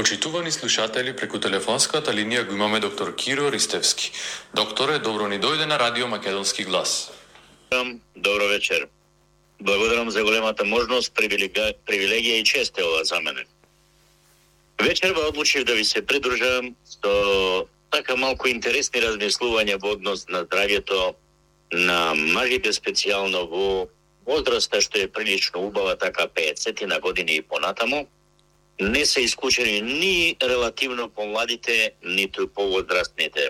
Почитувани слушатели, преку телефонската линија го имаме доктор Киро Ристевски. Докторе, добро ни дојде на Радио Македонски глас. Добро вечер. Благодарам за големата можност, привилегија и чест е ова за мене. Вечерва одлучив да ви се придружам со така малку интересни размислувања во однос на здравјето на мажите, специјално во возраста што е прилично убава, така 50 години и понатаму. Не се исклучени ни релативно помладите, ниту повозрастните.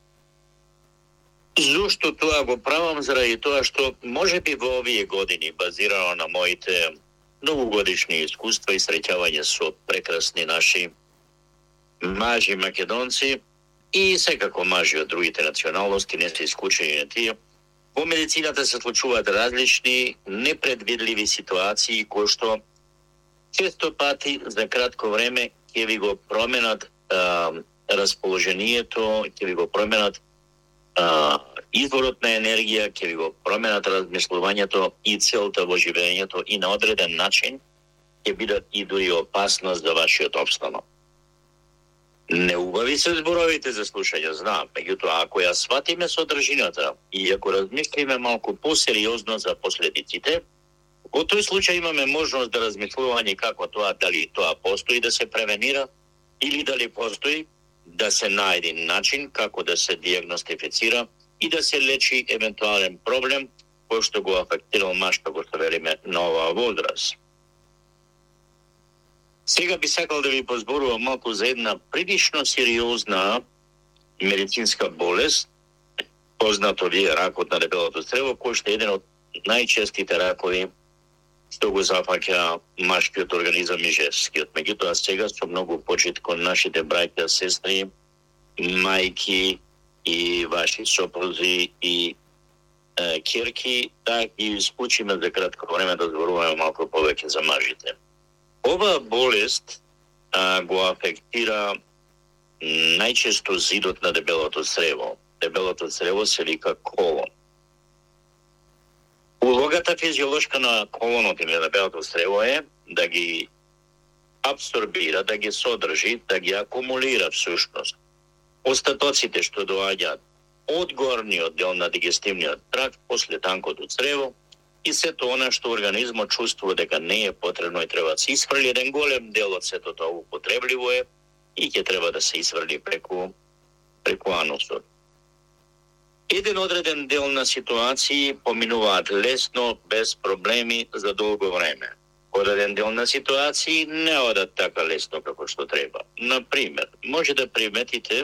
Зошто тоа го правам? Заради тоа што можеби во овие години, базирано на моите многогодишни искуства и среќавање со прекрасни наши мажи македонци и секако мажи од другите националности, не се исклучени на тие, во медицината се случуваат различни непредвидливи ситуации кои што често пати за кратко време ќе ви го променат расположението, ќе ви го променат изворот на енергија, ќе ви го променат размислувањето и целта во живењето и на одреден начин ќе бидат и дури опасност за вашиот опстанок. Не убави се зборовите за слушање, знам, меѓутоа ако ја сватиме содржината и ако размислиме малку посериозно за последиците, во тој случај имаме можност да размислуваме како тоа, дали тоа постои да се превенира или дали постои да се најде начин како да се диагностифицира и да се лечи евентуален проблем кој што го афектирал маж, како што велиме, на оваа возраст. Сега би сакал да ви позборувам малку за една прилично сериозна медицинска болест, познато ви е ракот на дебелото црево, кој што е еден од најчестите ракови што го зафаќа машкиот организам и женскиот. Меѓутоа сега со многу почит кон нашите браќа, сестри, мајки и ваши сопрузи и ќерки, да ги исклучиме за кратко време да зборуваме малку повеќе за мажите. Ова болест го афектира најчесто зидот на дебелото црево. Дебелото црево се вика колон. Улогата физиолошка на колонот или на дебелото црево е да ги абсорбира, да ги содржи, да ги акумулира всушност остатоците што доаѓаат од горниот дел на дигестивниот тракт после танкото црево и сето она што организмот чувствува дека не е потребно и треба да се исфрли. Еден голем дел од сето тоа употребливо е и ќе треба да се исфрли преку анусот. Еден одреден дел на ситуации поминуваат лесно, без проблеми, за долго време. Одреден дел на ситуации не одат така лесно како што треба. Например, може да приметите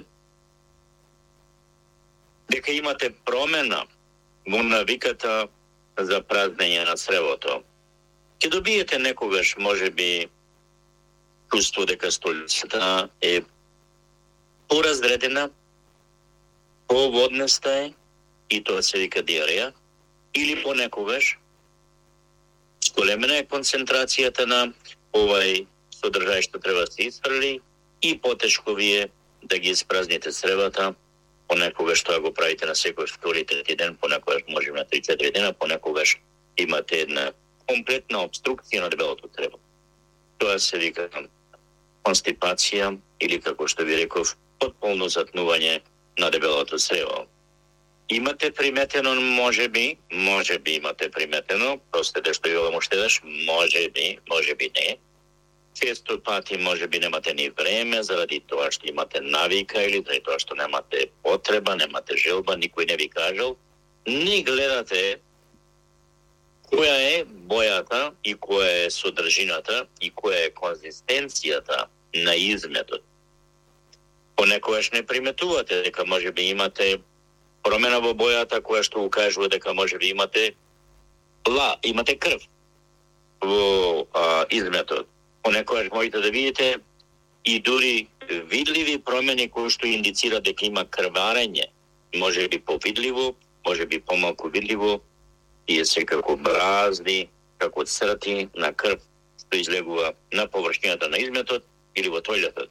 дека имате промена во навиката за празнење на цревото. Ќе добиете некогаш, можеби, чувство дека столицата е поразредена, поводнеста е, и тоа се вика диареја, или понекогаш големена е концентрацијата на овај содржај што треба да се исфрли и потешко ви е да ги испразните цревата. Понекогаш тоа го правите на секој втори, трети ден, понекогаш може на 3-4 дена, понекогаш имате една комплетна обструкција на дебелото црево. Тоа се вика констипација или, како што ви реков, потполно затнување на дебелото црево. Имате приметено, можеби имате приметено, простете што ја омоштедаш, можеби не. Често пати можеби немате ни време, заради тоа што имате навика или заради тоа што немате потреба, немате желба, никој не ви кажал. Не гледате која е бојата и која е содржината и која е конзистенцијата на изметот. Понекогаш не приметувате дека можеби имате промена во бојата која што укажува дека можеби имате крв во изметот. Понекогаш можете да видите и дури видливи промени кои што индицира дека има крварење. Може би повидливо, може би помалку видливо, и е секако бразди, како црти на крв што излегува на површината на изметот или во тојлетот.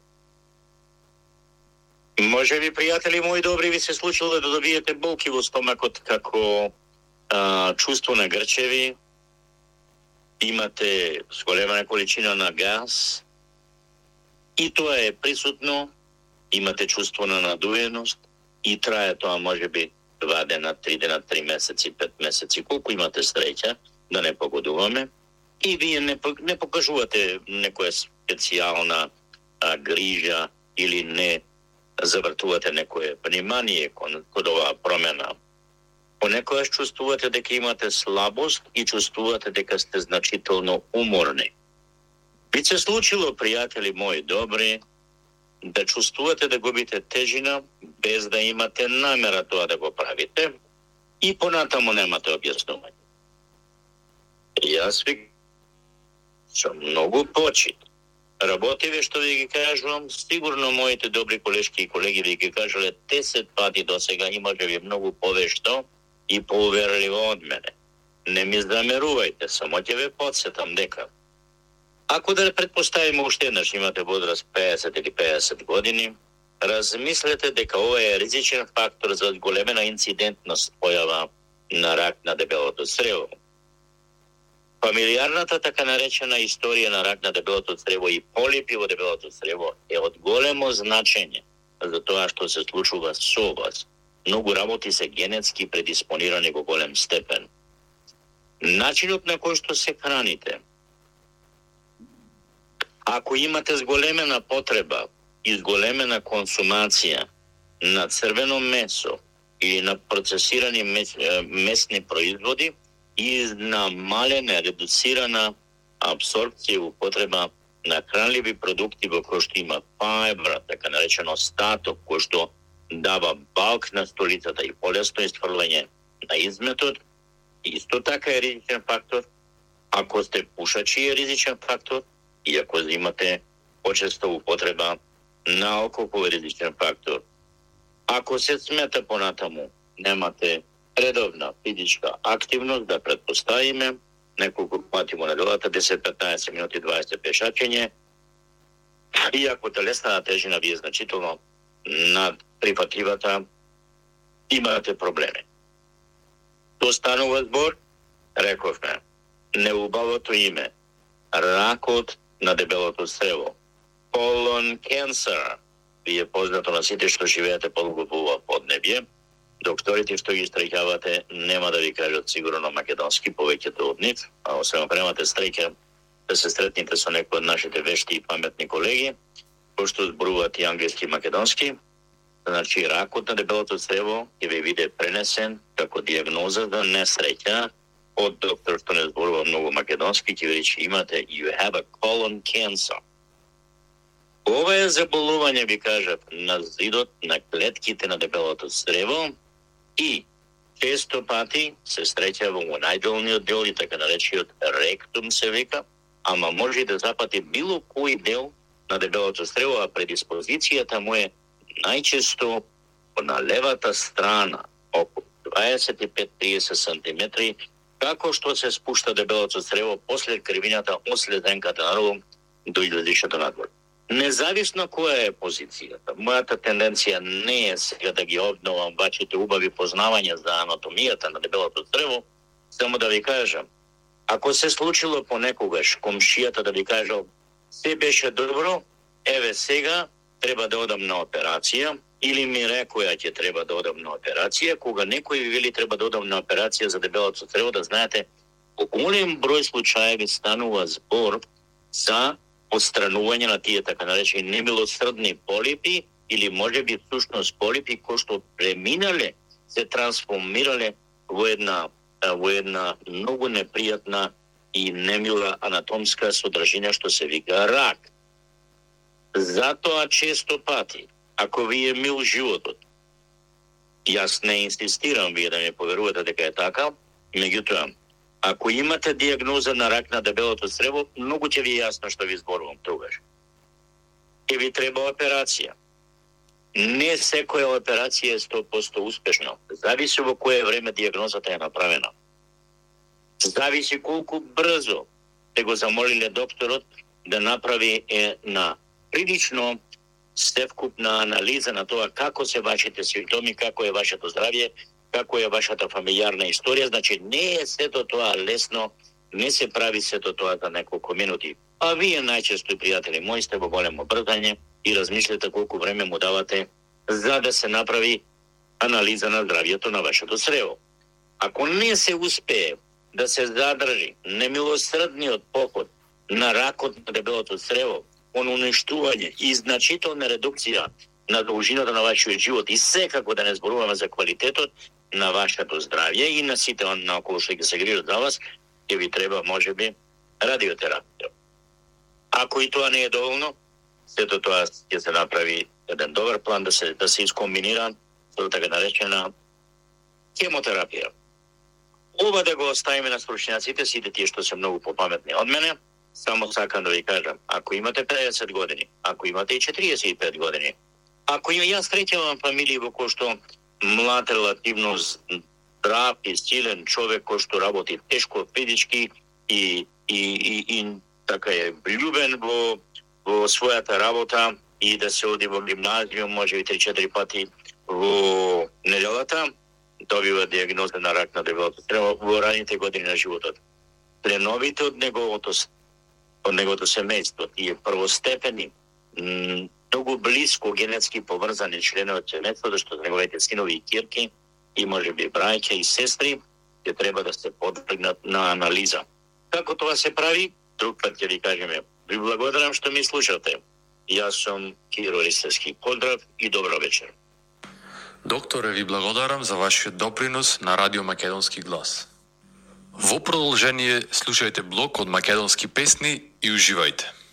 Може би, пријатели мои добри, ви се случило да добиете болки во стомакот како чувство на грчеви, имате зголемена количина на газ, И тоа е присутно, имате чувство на надуеност и трае тоа може би 2 дена, 3 дена, 3 месеци, 5 месеци, колку имате среќа да не погодуваме. И вие не покажувате некоја специјална грижа или не завртувате некое внимание код оваа промена. Понекогаш чувствувате дека имате слабост и чувствувате дека сте значително уморни. Би се случило, пријатели мои добри, да чувствувате да губите тежина без да имате намера тоа да го правите и понатаму немате објаснување. Јас ви со многу почит работиве што ви ги кажувам, сигурно моите добри колешки и колеги ви ги кажале 10 пати до сега, имаше ви многу повешто и поуверливо од мене. Не ми замерувајте, само ќе ве подсетам дека ако да предпоставиме уште еднаш имате возраст 50 или 50 години, размислете дека ова е ризичен фактор за големена инцидентност појава на рак на дебелото црево. Фамилиарната така наречена историја на рак на дебелото црево и полипи во дебелото црево е од големо значење за тоа што се случува со вас. Многу работи се генетски предиспонирани во голем степен. Начинот на кој што се храните. Ако имате зголемена потреба и зголемена консумација на црвено месо или на процесирани месни производи и намалена, редуцирана абсорбција и употреба на хранливи продукти во кои што има фајбра, така наречено статок, кој што дава балк на столицата и полесно исфрлање на изметот, исто така е ризичен фактор. Ако сте пушачи е ризичен фактор, и ако имате почесто употреба на алкохол е ризичен фактор. Ако се смета понатаму, немате редовна физичка активност, да предпоставиме неколку пати во неделата, 10-15 минути, 20 пешачење, и ако телесната тежина ви е значително над прифатливата, имате проблеми. То станува збор, рековме, неубавото име, ракот на дебелото црево, colon cancer, ви е познато на сите што живеете подолго во ова поднебје. Докторите што ги стрекавате нема да ви кажат сигурно на македонски повеќето од нив, а освен премате среќа да се стретнете со некои од нашите вешти и паметни колеги, кои што зборуваат и англиски и македонски. Значи, ракот на дебелото црево ќе ви биде пренесен како диагноза за несреќа од доктор што не зборува многу македонски, ќе ви рече имате you have a colon cancer. Ова е заболување, ви кажат, на зидот на клетките на дебелото црево и често пати се среќава во најдолниот дел и така наречениот ректум се вика, ама може и да запати било кој дел на дебелото црево, а предиспозицијата му е најчесто на левата страна, околу 25-30 сантиметри, како што се спушта дебелото црево после кривината од следенката надолу до илјадишето надвор. Независно која е позицијата, мојата тенденција не е сега да ги обновам вашите убави познавања за анатомијата на дебелото црево, само да ви кажам, ако се случило понекогаш комшијата да ви кажал се беше добро, еве сега треба да одам на операција, или ми рекоја ќе треба да одам на операција, кога некој ви вели треба да одам на операција за дебелото црево, да знаете, во голем број случаеви станува збор за отстранување на тие така наречени немилосрдни полипи или можеби всушност полипи кои што преминале, се трансформирале во една многу непријатна и немила анатомска содржина што се вика рак. Затоа често пати, ако ви е мил животот, јас не инсистирам вие да ми поверувате дека е така, меѓутоа, ако имате диагноза на рак на дебелото црево, многу ќе ви е јасно што ви зборувам тогаш. Ќе ви треба операција. Не секоја операција е 100% успешна. Зависи во кое време диагнозата е направена. Зависи колку брзо те го замолиле докторот да направи една прилично севкупна анализа на тоа како се вашите симптоми, како е вашето здравје, како е вашата фамилиарна историја. Значи, не е сето тоа лесно, не се прави сето тоа за неколку минути. А вие најчесто, пријатели мои, сте во големо брзање и размислете колку време му давате за да се направи анализа на здравјето на вашето црево. Ако не се успее да се задржи немилосредниот поход на ракот на дебелото црево, он уништување и значителна редукција на должината на вашиот живот и секако да не зборуваме за квалитетот на вашето здравје и на сите наоколу што ќе се грижат за вас, ќе ви треба можеби радиотерапија. Ако и тоа не е доволно, сето тоа ќе се направи еден добар план да се искомбинира со така наречена хемотерапија. Ова да го оставиме на стручњаците, сите тие што се многу попаметни од мене. Само сакам да ви кажам, ако имате 50 години, ако имате и 45 години, ако јас среќавам фамилии во кој што млад, релативно здрав и силен човек кој што работи тешко физички и така е влюбен во својата работа и да се оди во гимназиум, може би 3-4 пати во неделата, добива диагноза на рак на дебелото црево во раните години на животот. Членовите од неговото семејство, тие првостепени, многу блиско генетски поврзани членови од семејството, што неговите синови и кирки и можеби браќа и сестри ќе треба да се подвргнат на анализа. Како тоа се прави? Друг пат ќе ви кажеме. Ви благодарам што ми слушате. Јас сум Киро Ристевски. Поздрав и добро вечер. Докторе, ви благодарам за вашиот допринос на Радио Македонски глас. Во продолжение слушајте блок од македонски песни и уживајте.